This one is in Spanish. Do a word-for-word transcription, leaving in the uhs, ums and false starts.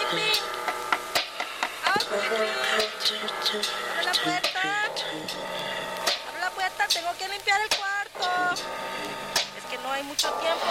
Whitney. ¡Ay, Whitney! ¡Abre la puerta! ¡Abre la puerta! ¡Tengo que limpiar el cuarto! Es que no hay mucho tiempo.